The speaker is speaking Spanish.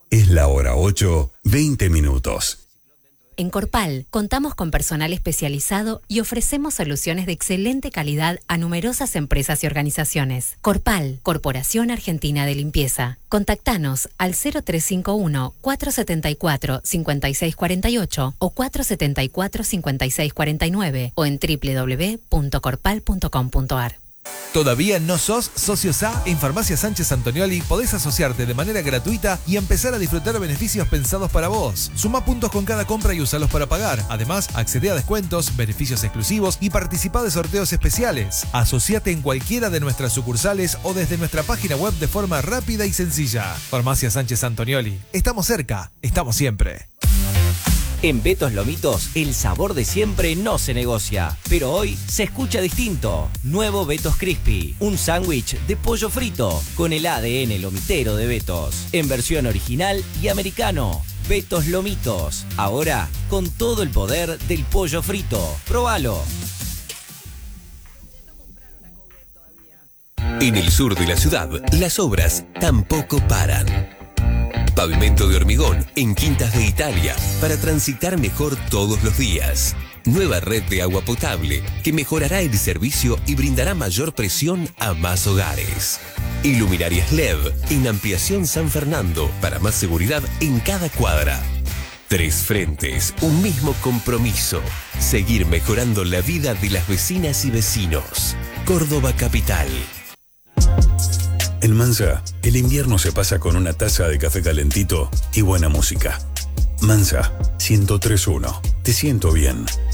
Es la hora 8, 20 minutos. En Corpal contamos con personal especializado y ofrecemos soluciones de excelente calidad a numerosas empresas y organizaciones. Corpal, Corporación Argentina de Limpieza. Contactanos al 0351-474-5648 o 474-5649 o en www.corpal.com.ar. ¿Todavía no sos socio SA? En Farmacia Sánchez Antonioli podés asociarte de manera gratuita y empezar a disfrutar beneficios pensados para vos. Suma puntos con cada compra y usalos para pagar. Además, accede a descuentos, beneficios exclusivos y participa de sorteos especiales. Asociate en cualquiera de nuestras sucursales o desde nuestra página web de forma rápida y sencilla. Farmacia Sánchez Antonioli. Estamos cerca, estamos siempre. En Betos Lomitos, el sabor de siempre no se negocia, pero hoy se escucha distinto. Nuevo Betos Crispy, un sándwich de pollo frito con el ADN lomitero de Betos, en versión original y americano. Betos Lomitos, ahora con todo el poder del pollo frito. ¡Próbalo! En el sur de la ciudad, las obras tampoco paran. Pavimento de hormigón en Quintas de Italia para transitar mejor todos los días. Nueva red de agua potable que mejorará el servicio y brindará mayor presión a más hogares. Iluminarias LED en Ampliación San Fernando para más seguridad en cada cuadra. 3 frentes, un mismo compromiso. Seguir mejorando la vida de las vecinas y vecinos. Córdoba Capital. En Mansa, el invierno se pasa con una taza de café calentito y buena música. Mansa, 103.1. Te siento bien.